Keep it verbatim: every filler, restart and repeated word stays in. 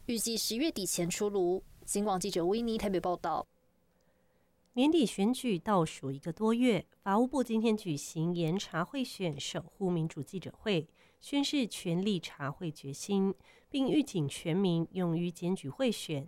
预计十月底前出炉。警广记者维尼台北报道。 年底选举倒数一个多月，法务部今天举行严查贿选守护民主记者会，宣示全力查贿决心，并预警全民勇于检举贿选，